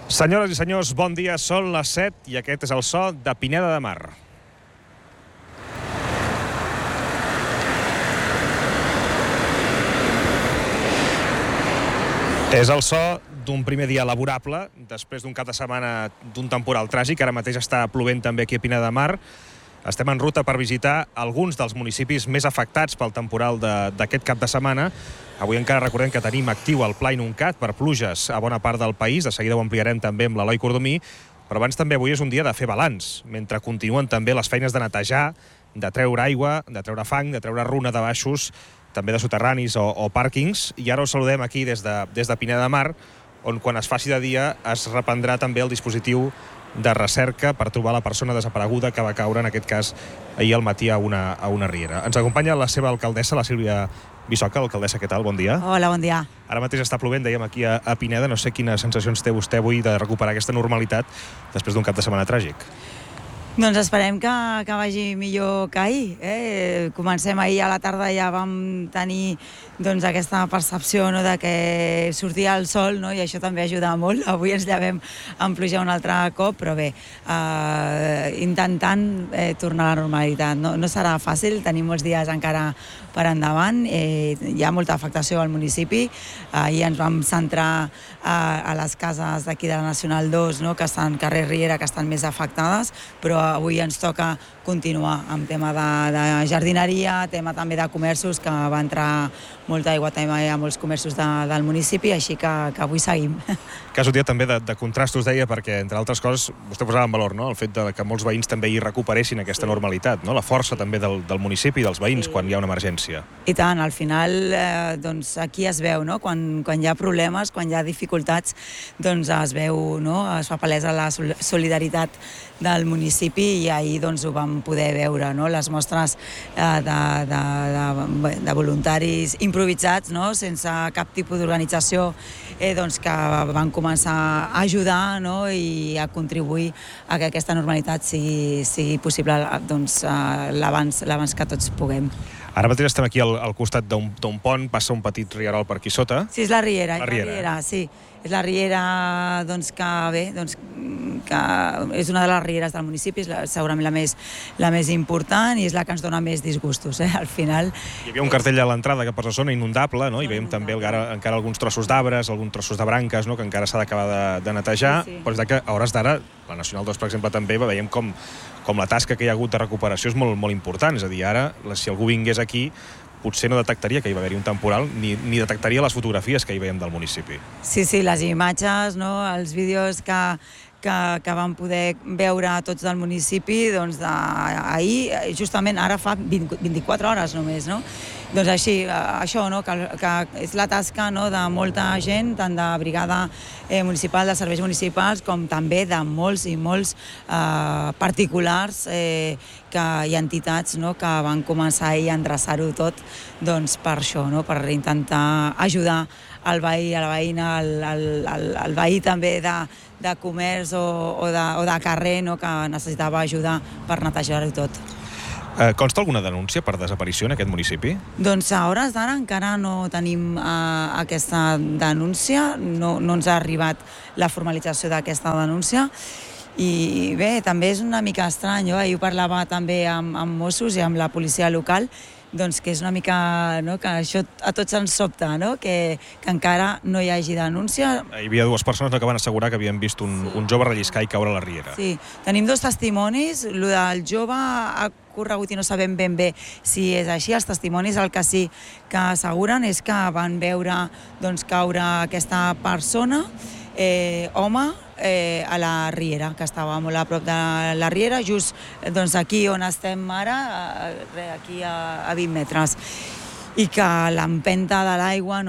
Senyores i senyors, bon dia. Són les 7 i aquest és el so de Pineda de Mar. És el so d'un primer dia laborable, després d'un cap de setmana d'un temporal tràgic. Ara mateix està plovent també aquí a Pineda de Mar. Estem en ruta per visitar alguns dels municipis més afectats pel temporal d'aquest cap de setmana. Avui encara recordem que tenim actiu el Pla Inuncat per pluges a bona part del país. De seguida ho ampliarem també amb l'Eloi Cordomí. Però abans també avui és un dia de fer balanç, mentre continuen també les feines de netejar, de treure aigua, de treure fang, de treure runa de baixos, també de soterranis o pàrquings. I ara us saludem aquí des de Pineda de Mar, on quan es faci de dia es reprendrà també el dispositiu de recerca per trobar la persona desapareguda que va caure, en aquest cas, ahir al matí a una riera. Ens acompanya la seva alcaldessa, la Sílvia Bissoca. Alcaldessa, què tal? Bon dia. Hola, bon dia. Ara mateix està plovent, dèiem, aquí a Pineda. No sé quines sensacions té vostè avui de recuperar aquesta normalitat després d'un cap de setmana tràgic. Doncs esperem que vagi millor que ahir. Comencem ahir a la tarda, ja vam tenir aquesta percepció de que sortia el sol, i això també ajuda molt. Avui ens llevem amb pluja un altre cop, però bé, intentant tornar a la normalitat. No serà fàcil, tenim molts dies encara per endavant. Hi ha molta afectació al municipi. Ahir ens vam centrar a les cases d'aquí de la Nacional 2, que estan carrer Riera, que estan més afectades, però avui ens toca continuar amb tema de jardineria, tema també de comerços, que va entrar molta aigua també a molts comerços del municipi, així que avui seguim. Que és un dia també de contrastos, deia, perquè, entre altres coses, vostè posava en valor el fet que molts veïns també hi recuperessin aquesta normalitat, la força també del municipi i dels veïns quan hi ha una emergència. I tant, al final aquí es veu, quan hi ha problemes, quan hi ha dificultats, es veu, es fa palesa la solidaritat del municipi, i ahir ho vam poder veure, les mostres de voluntaris improvisats, sense cap tipus d'organització, que van començar a ajudar i a contribuir a que aquesta normalitat sigui possible l'abans que tots puguem. Ara mateix estem aquí al costat d'un pont, passa un petit rierol per aquí sota. Sí, és la riera, sí. És la riera que és una de les rieres del municipi, és segurament la més important i és la que ens dona més disgustos, al final. Hi havia un cartell a l'entrada que posa zona inundable, i veiem també encara alguns trossos d'arbres, alguns trossos de branques, que encara s'ha d'acabar de netejar, però és que a hores d'ara, la Nacional 2, per exemple, també veiem com la tasca que hi ha hagut de recuperació és molt, molt important. És a dir, ara, si algú vingués aquí, potser no detectaria que hi va haver un temporal ni detectaria les fotografies que hi veiem del municipi. Sí, les imatges, els vídeos que vam poder veure tots del municipi, ahir, justament ara fa 24 hores només, Doncs així, això, que és la tasca de molta gent, tant de brigada municipal, de serveis municipals, com també de molts i molts particulars i entitats que van començar ahir a endreçar-ho tot per això, per intentar ajudar el veí, a la veïna, el veí també de comerç o de carrer, que necessitava ajudar per netejar-ho tot. Consta alguna denúncia per desaparició en aquest municipi? Doncs a hores d'ara encara no tenim aquesta denúncia, no ens ha arribat la formalització d'aquesta denúncia, i bé, també és una mica estrany. Ahir ho parlava també amb Mossos i amb la policia local, que és una mica, que això a tots ens sobta, que encara no hi hagi denúncia. Hi havia dues persones que van assegurar que havien vist un jove relliscar i caure a la riera. Sí, tenim dos testimonis. El del jove ha corregut i no sabem ben bé si és així. Els testimonis el que sí que asseguren és que van veure caure aquesta persona, home, a la riera, que estava molt a prop de la riera, just aquí on estem ara, aquí a 20 metres, i que l'empenta de l'aigua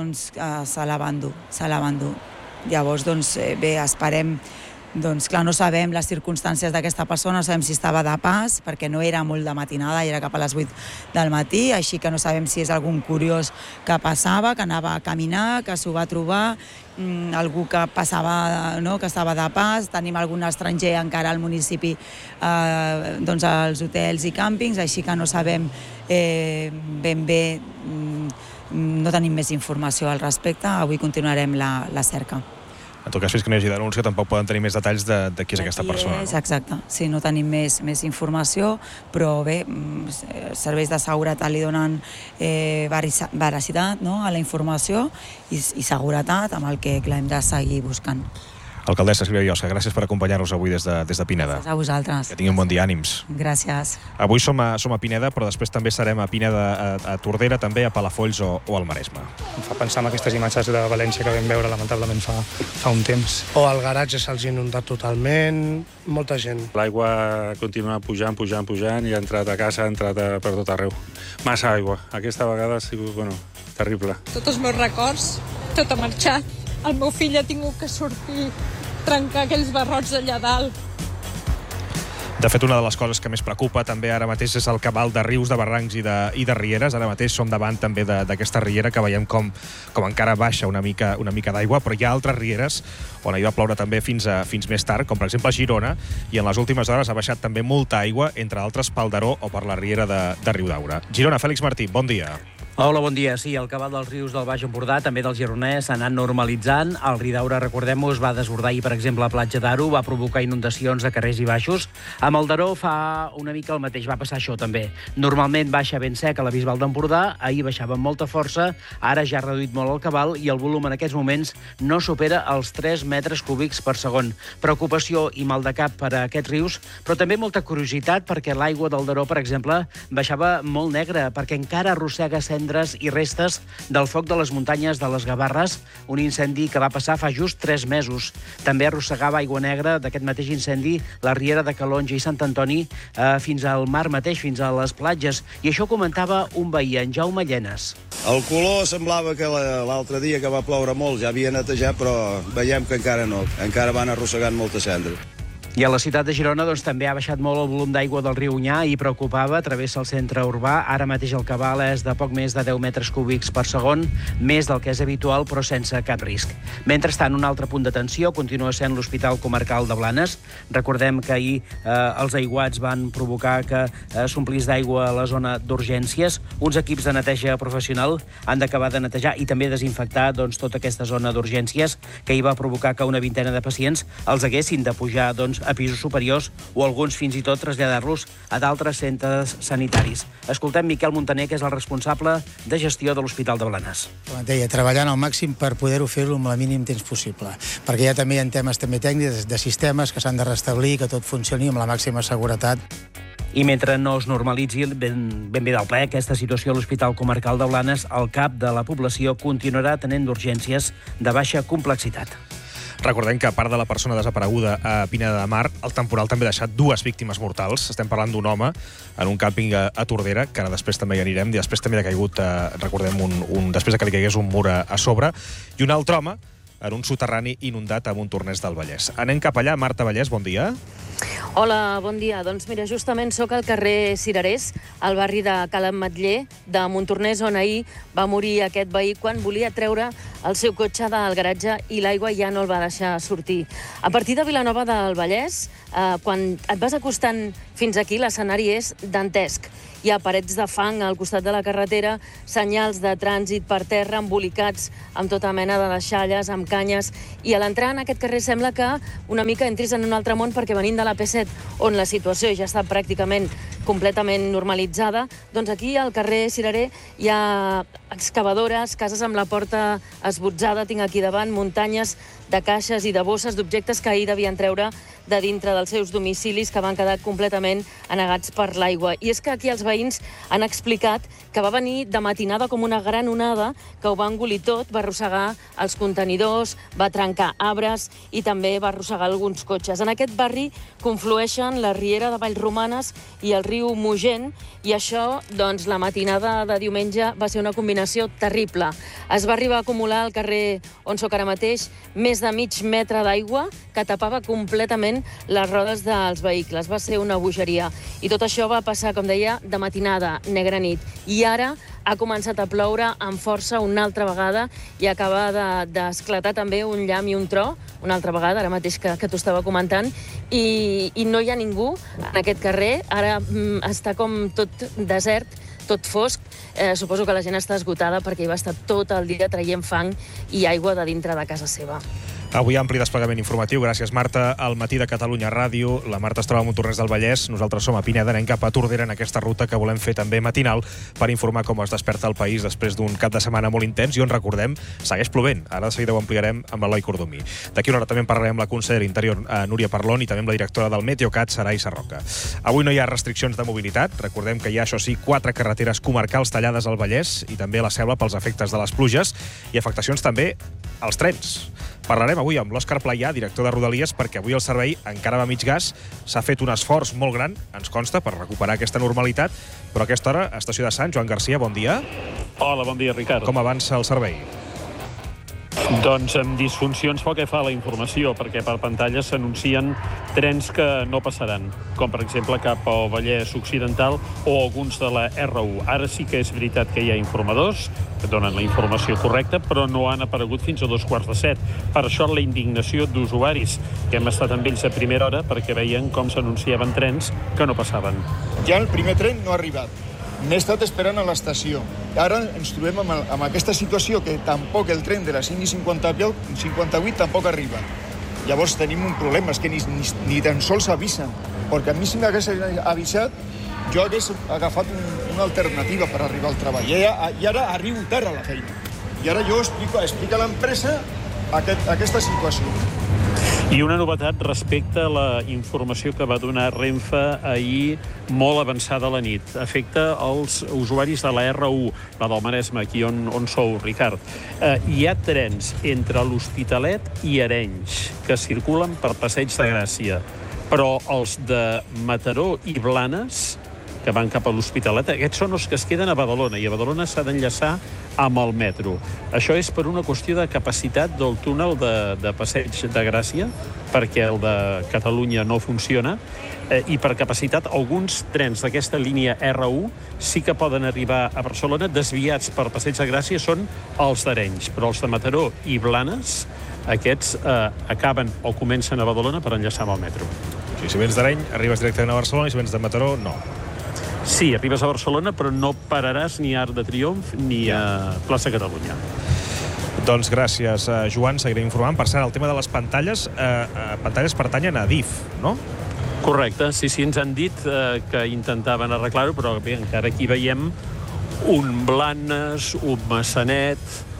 se la van dur. Llavors, bé, esperem, clar, no sabem les circumstàncies d'aquesta persona, no sabem si estava de pas, perquè no era molt de matinada, era cap a les 8 del matí, així que no sabem si és algun curiós que passava, que anava a caminar, que s'ho va trobar, algú que passava, que estava de pas. Tenim algun estranger encara al municipi, als hotels i càmpings, així que no sabem ben bé, no tenim més informació al respecte. Avui continuarem la cerca. En tot cas, fins que no hi hagi denúncia, tampoc poden tenir més detalls de qui és aquesta persona. No? Exacte, sí, no tenim més informació, però bé, serveis de seguretat li donen veracitat, no?, a la informació i seguretat amb el que hem de seguir buscant. Alcaldessa Sílvia Biosca, gràcies per acompanyar-nos avui des de Pineda. Gràcies a vosaltres. Que tinguin un bon dia, ànims. Gràcies. Avui som a Pineda, però després també serem a Pineda, a Tordera, també a Palafolls o al Maresme. Em fa pensar en aquestes imatges de València que vam veure lamentablement fa un temps. O el garatge se'ls ha inundat totalment, molta gent. L'aigua continua pujant i ha entrat a casa, ha entrat per tot arreu. Massa aigua. Aquesta vegada ha sigut, terrible. Tots els meus records, tot ha marxat. El meu fill ha tingut que sortir, trencar aquells barrots allà dalt. De fet, una de les coses que més preocupa també ara mateix és el cabal de rius, de barrancs i de rieres. Ara mateix som davant també d'aquesta riera que veiem com encara baixa una mica d'aigua, però hi ha altres rieres on hi va ploure també fins més tard, com per exemple a Girona, i en les últimes hores ha baixat també molta aigua, entre altres pel Daró o per la riera de Riudaura. Girona, Fèlix Martí, bon dia. Hola, bon dia. Sí, el cabal dels rius del Baix Empordà, també del Gironès, s'ha anat normalitzant. El Riudaura, recordem-ho, va desbordar i, per exemple, a Platja d'Aro, va provocar inundacions a carrers i baixos. Amb el Daró fa una mica el mateix, va passar això també. Normalment baixa ben sec a la Bisbal d'Empordà, ahir baixava amb molta força, ara ja ha reduït molt el cabal i el volum en aquests moments no supera els 3 metres cúbics per segon. Preocupació i mal de cap per a aquests rius, però també molta curiositat perquè l'aigua del Daró, per exemple, baixava molt negra, perquè encara arrossega cendres i restes del foc de les muntanyes de les Gavarres, un incendi que va passar fa just 3 mesos. També arrossegava aigua negra d'aquest mateix incendi la riera de Calonge i Sant Antoni fins al mar mateix, fins a les platges. I això comentava un veí, en Jaume Llenes. El color semblava que l'altre dia que va ploure molt ja havia netejat, però veiem que encara no, encara van arrossegant molta cendra. I a la ciutat de Girona també ha baixat molt el volum d'aigua del riu Onyar i preocupava, travessa el centre urbà. Ara mateix el cabal és de poc més de 10 metres cúbics per segon, més del que és habitual, però sense cap risc. Mentrestant, un altre punt d'atenció continua sent l'Hospital Comarcal de Blanes. Recordem que ahir els aiguats van provocar que s'omplís d'aigua a la zona d'urgències. Uns equips de neteja professional han d'acabar de netejar i també desinfectar tota aquesta zona d'urgències que hi va provocar que una vintena de pacients els haguessin de pujar a pisos superiors o alguns fins i tot traslladar-los a d'altres centres sanitaris. Escoltem Miquel Montaner, que és el responsable de gestió de l'Hospital de Blanes. Com et deia, treballant al màxim per poder-ho fer-ho amb el mínim temps possible, perquè ja també hi ha temes tècnics de sistemes que s'han de restablir, que tot funcioni amb la màxima seguretat. I mentre no es normalitzi ben bé del ple aquesta situació a l'Hospital Comarcal de Blanes, el cap de la població continuarà tenint urgències de baixa complexitat. Recordem que, a part de la persona desapareguda a Pineda de Mar, el temporal també ha deixat 2 víctimes mortals. Estem parlant d'un home en un càmping a Tordera, que ara després també hi anirem, i després també ha caigut, recordem, després que li caigués un mur a sobre, i un altre home en un soterrani inundat a Montornès del Vallès. Anem cap allà. Marta Vallès, bon dia. Hola, bon dia. Doncs mira, justament sóc al carrer Cirerers, al barri de Cala Ametller de Montornès, on ahir va morir aquest veí quan volia treure el seu cotxe del garatge i l'aigua ja no el va deixar sortir. A partir de Vilanova del Vallès, quan et vas acostant fins aquí, l'escenari és dantesc. Hi ha parets de fang al costat de la carretera, senyals de trànsit per terra, embolicats amb tota mena de deixalles, amb canyes, i a l'entrar en aquest carrer sembla que una mica entris en un altre món, perquè venint de la P7, on la situació ja està pràcticament completament normalitzada, doncs aquí al carrer Cirerer hi ha excavadores, cases amb la porta esbotzada, tinc aquí davant muntanyes de caixes i de bosses d'objectes que ahir devien treure de dintre dels seus domicilis, que van quedar completament anegats per l'aigua. I és que aquí els veïns han explicat que va venir de matinada com una gran onada que ho va engolir tot, va arrossegar els contenidors, va trencar arbres i també va arrossegar alguns cotxes. En aquest barri conflueixen la riera de Vallromanes i el riu Mogent, i això, doncs, la matinada de diumenge va ser una combinació terrible. Es va arribar a acumular al carrer on soc ara mateix més de mig metre d'aigua que tapava completament les rodes dels vehicles. Va ser una bogeria. I tot això va passar, com deia, de matinada, negra nit. I ara ha començat a ploure amb força una altra vegada i acaba d'esclatar també un llamp i un tro, una altra vegada, ara mateix que t'ho estava comentant, i no hi ha ningú en aquest carrer. Ara està com tot desert, tot fosc. Suposo que la gent està esgotada perquè hi va estar tot el dia traient fang i aigua de dintre de casa seva. Avui ampli desplegament informatiu. Gràcies, Marta. Al Matí de Catalunya Ràdio. La Marta es troba a Montornès del Vallès. Nosaltres som a Pineda, anem cap a Tordera en aquesta ruta que volem fer també matinal per informar com es desperta el país després d'un cap de setmana molt intens i on, recordem, segueix plovent. Ara de seguida ho ampliarem amb l'Eloi Cordomí. D'aquí una hora també en parlarem amb la consellera d'Interior, Núria Parlon, i també amb la directora del Meteocat, Sarai Sarroca. Avui no hi ha restriccions de mobilitat. Recordem que hi ha, això sí, 4 carreteres comarcals tallades al Vallès i també a la Selva pels efectes de les pluges i afectacions també als trens. Parlarem avui amb l'Òscar Playà, director de Rodalies, perquè avui el servei encara va a mig gas. S'ha fet un esforç molt gran, ens consta, per recuperar aquesta normalitat, però a aquesta hora, Estació de Sants, Joan Garcia, bon dia. Hola, bon dia, Ricard. Com avança el servei? Doncs amb disfuncions pel que fa a la informació, perquè per pantalles s'anuncien trens que no passaran, com per exemple cap al Vallès Occidental o alguns de la R1. Ara sí que és veritat que hi ha informadors que donen la informació correcta, però no han aparegut fins a 2:45. Per això la indignació d'usuaris, que hem estat amb ells a primera hora perquè veien com s'anunciaven trens que no passaven. Ja el primer tren no ha arribat. M'he estat esperant a l'estació. Ara ens trobem amb aquesta situació que tampoc el tren de la 5:58 tampoc arriba. Llavors tenim un problema, és que ni tan sols avisen. Perquè a mi si m'hagués avisat, jo hagués agafat una alternativa per arribar al treball. I ara arribo tard a la feina. I ara jo explico a l'empresa aquesta situació. I una novetat respecte a la informació que va donar Renfe ahir molt avançada a la nit. Afecta els usuaris de la R1, la del Maresme, aquí on sou, Ricard. Hi ha trens entre l'Hospitalet i Arenys que circulen per Passeig de Gràcia, però els de Mataró i Blanes, que van cap a l'Hospitalet, aquests són els que es queden a Badalona, i a Badalona s'ha d'enllaçar amb el metro. Això és per una qüestió de capacitat del túnel de Passeig de Gràcia, perquè el de Catalunya no funciona, i per capacitat alguns trens d'aquesta línia R1 sí que poden arribar a Barcelona desviats per Passeig de Gràcia, són els d'Arenys, però els de Mataró i Blanes, aquests acaben o comencen a Badalona per enllaçar amb el metro. Sí, si vens d'Areny, arribes directament a Barcelona, i si vens de Mataró, no. Sí, arribes a Barcelona, però no pararàs ni a Arc de Triomf ni a Plaça Catalunya. Doncs gràcies, Joan, seguirem informant. Per cert, el tema de les pantalles pertanyen a Adif, no? Correcte, sí, ens han dit que intentaven arreglar-ho, però bé, encara aquí veiem un Blanes, un Massanet.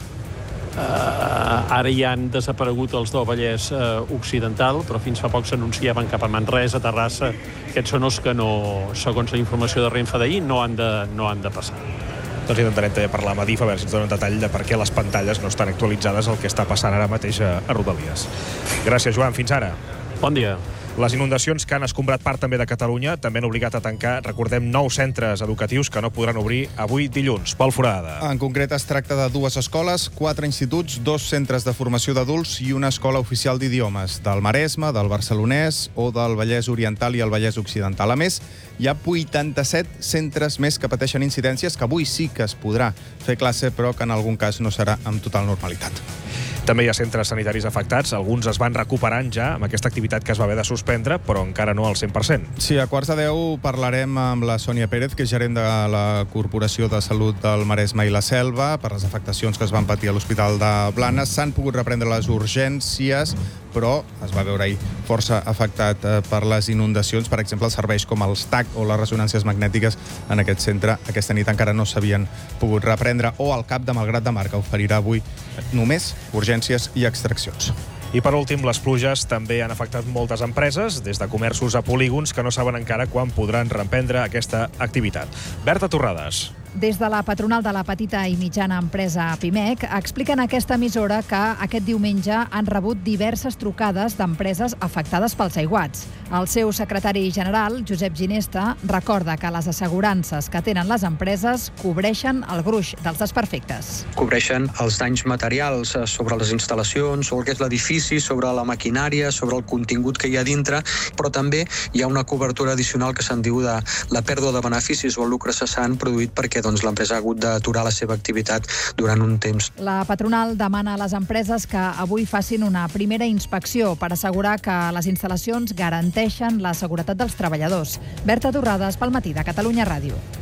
Ara ja han desaparegut els del Vallès Occidental, però fins fa poc s'anunciaven cap a Manresa, Terrassa. Aquests són els que no, segons la informació de Renfe d'ahir, no han de passar. Doncs intentarem també parlar amb Adif, a veure si ens donen detall de per què les pantalles no estan actualitzades el que està passant ara mateix a Rodalies. Gràcies, Joan. Fins ara. Bon dia. Les inundacions que han escombrat part també de Catalunya també han obligat a tancar, recordem, 9 centres educatius que no podran obrir avui dilluns. Pol Forada. En concret es tracta de 2 escoles, 4 instituts, 2 centres de formació d'adults i una escola oficial d'idiomes, del Maresme, del Barcelonès o del Vallès Oriental i el Vallès Occidental. A més, hi ha 87 centres més que pateixen incidències, que avui sí que es podrà fer classe, però que en algun cas no serà amb total normalitat. També hi ha centres sanitaris afectats. Alguns es van recuperant ja amb aquesta activitat que es va haver de suspendre, però encara no al 100%. Sí, a 9:45 parlarem amb la Sònia Pérez, que és gerent de la Corporació de Salut del Maresme i la Selva, per les afectacions que es van patir a l'Hospital de Blanes. S'han pogut reprendre les urgències, però es va veure ahir força afectat per les inundacions. Per exemple, els serveis com els TAC o les ressonàncies magnètiques en aquest centre aquesta nit encara no s'havien pogut reprendre, o el CAP de Malgrat de Mar, que oferirà avui només urgències i extraccions. I per últim, les pluges també han afectat moltes empreses, des de comerços a polígons, que no saben encara quan podran reprendre aquesta activitat. Berta Torrades. Des de la patronal de la petita i mitjana empresa Pimec expliquen a aquesta emissora que aquest diumenge han rebut diverses trucades d'empreses afectades pels aiguats. El seu secretari general, Josep Ginesta, recorda que les assegurances que tenen les empreses cobreixen el gruix dels desperfectes. Cobreixen els danys materials sobre les instal·lacions, sobre el que és l'edifici, sobre la maquinària, sobre el contingut que hi ha dintre, però també hi ha una cobertura addicional que se'n diu de la pèrdua de beneficis o el lucre cessant produït perquè l'empresa ha hagut d'aturar la seva activitat durant un temps. La patronal demana a les empreses que avui facin una primera inspecció per assegurar que les instal·lacions garanteixen la seguretat dels treballadors. Berta Torrades, pel Matí de Catalunya Ràdio.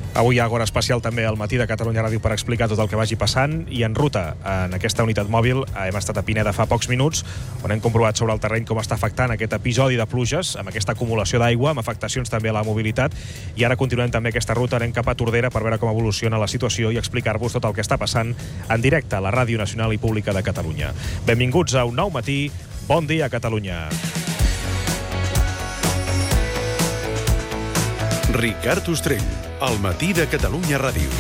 Avui hi ha hora especial també al matí de Catalunya Ràdio per explicar tot el que vagi passant, i en ruta en aquesta unitat mòbil hem estat a Pineda fa pocs minuts, on hem comprovat sobre el terreny com està afectant aquest episodi de pluges, amb aquesta acumulació d'aigua, amb afectacions també a la mobilitat, i ara continuem també aquesta ruta, anem cap a Tordera per veure com evoluciona la situació i explicar-vos tot el que està passant en directe a la Ràdio Nacional i Pública de Catalunya. Benvinguts a un nou matí. Bon dia, Catalunya. Ricard Ostrell, al matí de Catalunya Ràdio.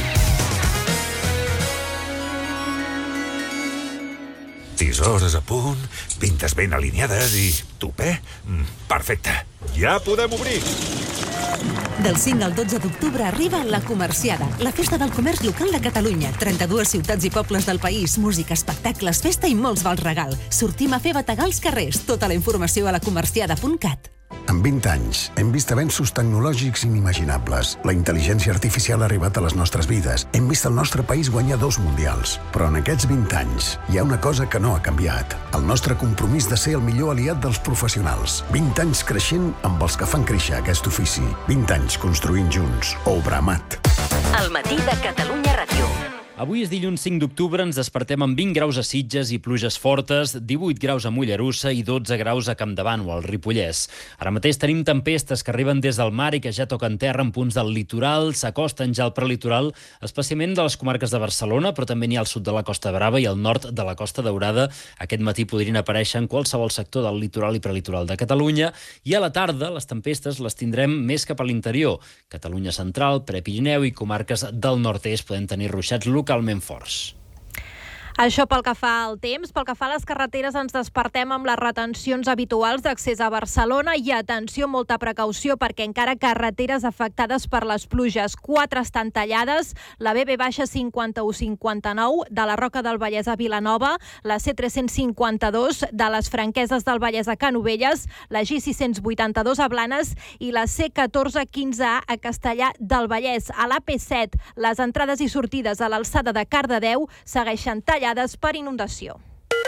Tisores a punt, pintes ben alineades i tupè? Perfecte. Ja podem obrir! Del 5 al 12 d'octubre arriba La Comerciada, la festa del comerç local de Catalunya. 32 ciutats i pobles del país, música, espectacles, festa i molts vals regal. Sortim a fer bategar als carrers. Tota la informació a lacomerciada.cat. En 20 anys hem vist avenços tecnològics inimaginables. La intel·ligència artificial ha arribat a les nostres vides. Hem vist el nostre país guanyar 2 mundials. Però en aquests 20 anys hi ha una cosa que no ha canviat. El nostre compromís de ser el millor aliat dels professionals. 20 anys creixent amb els que fan créixer aquest ofici. 20 anys construint junts. Obra Amat. Al matí de Catalunya Ràdio. Avui és dilluns 5 d'octubre, ens despertem amb 20 graus a Sitges i pluges fortes, 18 graus a Mollerussa i 12 graus a Campdevànol, al Ripollès. Ara mateix tenim tempestes que arriben des del mar i que ja toquen terra en punts del litoral, s'acosten ja al prelitoral, especialment de les comarques de Barcelona, però també n'hi ha al sud de la Costa Brava i al nord de la Costa Daurada. Aquest matí podrien aparèixer en qualsevol sector del litoral i prelitoral de Catalunya, i a la tarda les tempestes les tindrem més cap a l'interior. Catalunya central, Prepirineu i comarques del nord-est poden tenir ruixats localment forts. Això pel que fa al temps. Pel que fa a les carreteres, ens despertem amb les retencions habituals d'accés a Barcelona i atenció, molta precaució, perquè encara carreteres afectades per les pluges. 4 estan tallades, la BB-5159 de la Roca del Vallès a Vilanova, la C352 de les Franqueses del Vallès a Canovelles, la G682 a Blanes i la C1415A a Castellar del Vallès. A l'AP7, les entrades i sortides a l'alçada de Cardedeu segueixen tallades per inundació.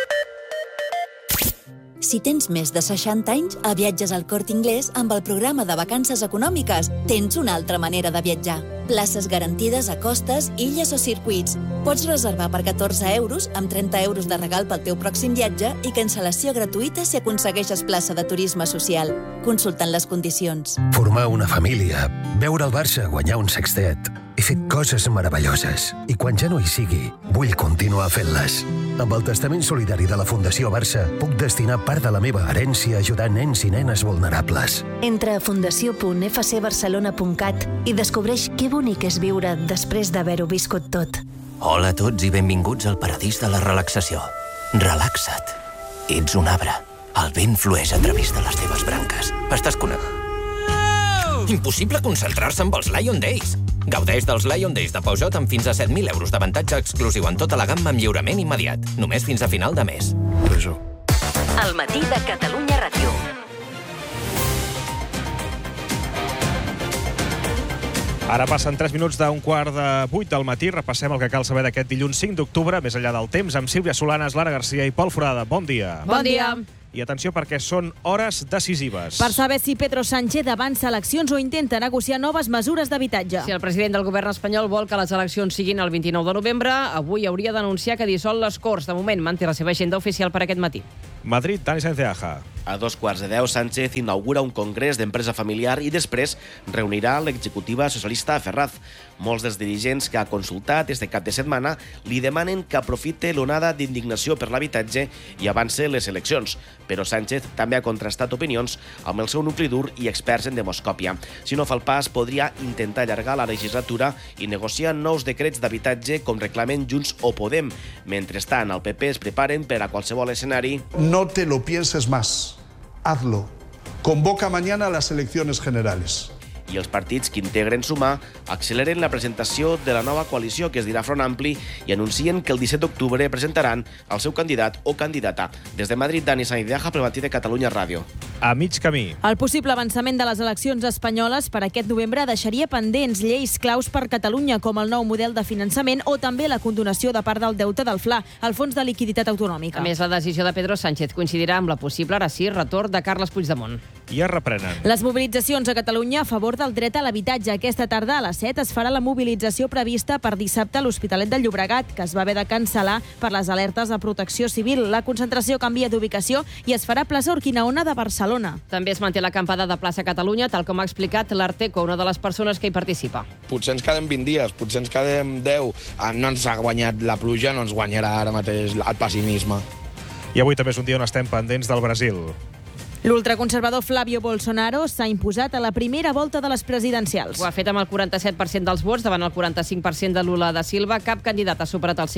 Si tens més de 60 anys, viatges al Corte Inglés amb el programa de vacances econòmiques. Tens una altra manera de viatjar. Places garantides a costes, illes o circuits. Pots reservar per 14 euros, amb 30 euros de regal pel teu pròxim viatge i cancel·lació gratuïta si aconsegueixes plaça de turisme social. Consultant les condicions. Formar una família, veure el Barça guanyar un sextet. He fet coses meravelloses i quan ja no hi sigui, vull continuar fent-les. Amb el testament solidari de la Fundació Barça, puc destinar part de la meva herència a ajudar nens i nenes vulnerables. Entra a fundació.fcbarcelona.cat i descobreix que bonic és viure després d'haver-ho viscut tot. Hola a tots i benvinguts al paradís de la relaxació. Relaxa't. Ets un arbre. El vent flueix a través de les teves branques. Estàs connectat. Impossible concentrar-se amb els Lion Days. Gaudeix dels Lion Days de Peugeot amb fins a 7.000 euros d'avantatge exclusiu en tota la gamma amb lliurament immediat. Només fins a final de mes. Peugeot. Al matí de Catalunya Ràdio. Ara passen 3 minuts d'un 7:45 del matí. Repassem el que cal saber d'aquest dilluns 5 d'octubre, més enllà del temps, amb Sílvia Solanes, Lara Garcia i Pol Forada. Bon dia. Bon dia. I atenció perquè són hores decisives. Per saber si Pedro Sánchez avança eleccions o intenta negociar noves mesures d'habitatge. Si el president del govern espanyol vol que les eleccions siguin el 29 de novembre, avui hauria d'anunciar que dissol les Corts. De moment, manté la seva agenda oficial per aquest matí. Madrid, Dani Sáenz de Aja. A 2:15, Sánchez inaugura un congrés d'empresa familiar i després reunirà l'executiva socialista a Ferraz. Molts dels dirigents que ha consultat este cap de setmana li demanen que aprofite l'onada d'indignació per l'habitatge i avance les eleccions. Però Sánchez també ha contrastat opinions amb el seu nucli dur i experts en demoscòpia. Si no fa el pas, podria intentar allargar la legislatura i negociar nous decrets d'habitatge com reclamen Junts o Podem. Mentrestant, el PP es preparen per a qualsevol escenari. No te lo pienses más. Hazlo. Convoca mañana las elecciones generales. I els partits que integren Sumar acceleren la presentació de la nova coalició que es dirà Front Ampli i anuncien que el 17 d'octubre presentaran el seu candidat o candidata. Des de Madrid, Dani Sáenz de Aja, pel matí de Catalunya Ràdio. A mig camí. El possible avançament de les eleccions espanyoles per aquest novembre deixaria pendents lleis claus per Catalunya, com el nou model de finançament o també la condonació de part del deute del FLA, el Fons de Liquiditat Autonòmica. A més, la decisió de Pedro Sánchez coincidirà amb la possible, ara sí, retorn de Carles Puigdemont. i es reprenen. Les mobilitzacions a Catalunya a favor del dret a l'habitatge. Aquesta tarda a les 7 es farà la mobilització prevista per dissabte a l'Hospitalet de Llobregat, que es va haver de cancel·lar per les alertes de Protecció Civil. La concentració canvia d'ubicació i es farà a plaça Urquinaona de Barcelona. També es manté l'acampada de plaça Catalunya, tal com ha explicat l'Arteco, una de les persones que hi participa. Potser ens quedem 20 dies, potser ens quedem 10. No ens ha guanyat la pluja, no ens guanyarà ara mateix el pessimisme. I avui també és un dia on estem pendents del Brasil. L'ultraconservador Flavio Bolsonaro s'ha imposat a la primera volta de les presidencials. Ho ha fet amb el 47% dels vots davant el 45% de Lula da Silva. Cap candidat ha superat el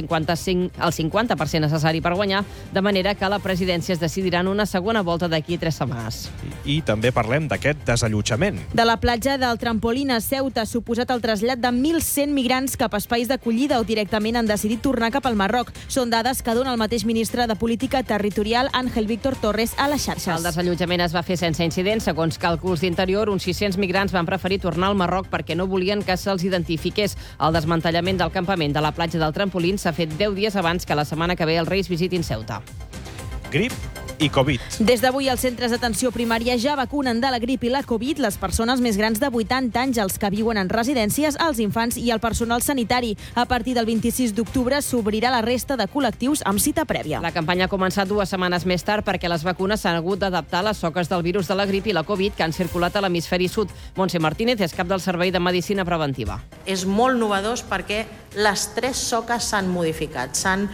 50% necessari per guanyar, de manera que la presidència es decidirà en una segona volta d'aquí 3 setmanes. I també parlem d'aquest desallotjament. De la platja del Trampolín a Ceuta ha suposat el trasllat de 1.100 migrants cap a espais d'acollida o directament han decidit tornar cap al Marroc. Són dades que dona el mateix ministre de Política Territorial, Ángel Víctor Torres, a les xarxes. El desallotjament es va fer sense incidents. Segons càlculs d'Interior, uns 600 migrants van preferir tornar al Marroc perquè no volien que se'ls identifiqués. El desmantellament del campament de la platja del Trampolín s'ha fet 10 dies abans que la setmana que ve els Reis visitin Ceuta. Grip i Covid. Des d'avui, els centres d'atenció primària ja vacunen de la grip i la Covid les persones més grans de 80 anys, els que viuen en residències, els infants i el personal sanitari. A partir del 26 d'octubre s'obrirà la resta de col·lectius amb cita prèvia. La campanya ha començat 2 setmanes més tard perquè les vacunes s'han hagut d'adaptar a les soques del virus de la grip i la Covid que han circulat a l'hemisferi sud. Montse Martínez és cap del Servei de Medicina Preventiva. És molt novedós perquè les 3 soques s'han modificat, s'han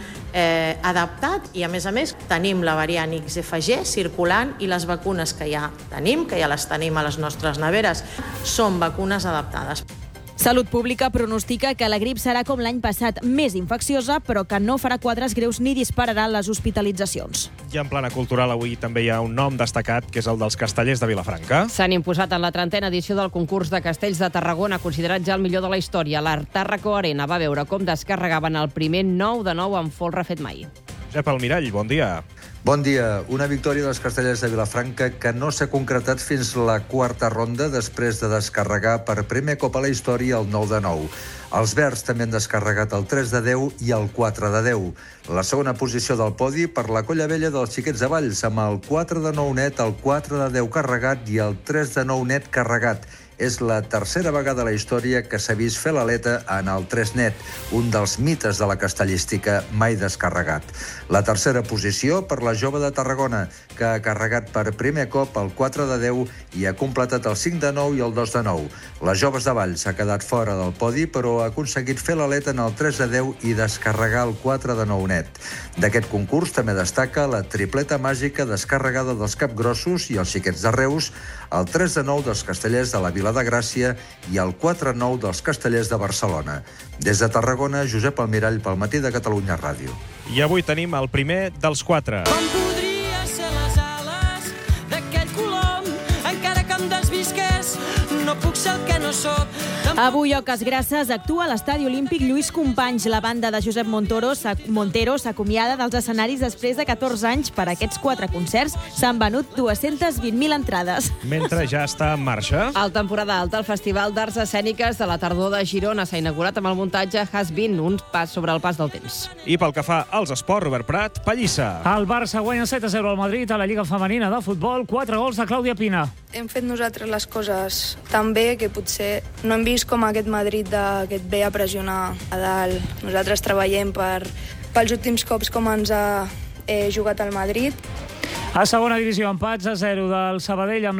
adaptat i, a més, tenim la variant XFG circulant i les vacunes que ja tenim, que ja les tenim a les nostres neveres, són vacunes adaptades. Salut Pública pronostica que la grip serà com l'any passat, més infecciosa, però que no farà quadres greus ni dispararà les hospitalitzacions. I en plana cultural avui també hi ha un nom destacat, que és el dels Castellers de Vilafranca. S'han imposat en la 30a edició del concurs de castells de Tarragona, considerat ja el millor de la història. L'Art Tàrraco Arena va veure com descarregaven el primer 9 de 9 amb folre fet mai. Josep Almirall, bon dia. Bon dia. Una victòria dels Castellers de Vilafranca que no s'ha concretat fins la 4a ronda després de descarregar per primer cop a la història el 9 de 9. Els verds també han descarregat el 3 de 10 i el 4 de 10. La segona posició del podi per la colla vella dels Xiquets de Valls, amb el 4 de 9 net, el 4 de 10 carregat i el 3 de 9 net carregat. És la tercera vegada a la història que s'ha vist fer l'aleta en el 3 net, un dels mites de la castellística mai descarregat. La tercera posició per la jove de Tarragona, que ha carregat per primer cop el 4 de 10 i ha completat el 5 de 9 i el 2 de 9. Les joves de Valls s'ha quedat fora del podi, però ha aconseguit fer l'aleta en el 3 de 10 i descarregar el 4 de 9 net. D'aquest concurs també destaca la tripleta màgica descarregada dels capgrossos i els Xiquets de Reus, el 3 de 9 dels Castellers de la Vila de Gràcia i el 4-9 dels Castellers de Barcelona. Des de Tarragona, Josep Almirall pel Matí de Catalunya Ràdio. I avui tenim el primer dels 4. Com podria ser les ales d'aquell colom, encara que em desvisqués, no puc ser el que no sóc. Avui, Oques Grasses actua a l'Estadi Olímpic Lluís Companys. La banda de Josep Montero s'acomiada dels escenaris després de 14 anys. Per aquests 4 concerts s'han venut 220.000 entrades. Mentre ja està en marxa. Al temporada alta, el Festival d'Arts Escèniques de la tardor de Girona s'ha inaugurat amb el muntatge Has Been, un pas sobre el pas del temps. I pel que fa als esports, Robert Prat, Pallissa. El Barça guanya 7-0 al Madrid a la Lliga Femenina de Futbol, 4 gols de Clàudia Pina. Hem fet nosaltres les coses tan bé que potser no hem vist com aquest Madrid que et ve a pressionar a dalt. Nosaltres treballem pels últims cops com ens ha jugat el Madrid. A segona divisió, empats a 0 del Sabadell amb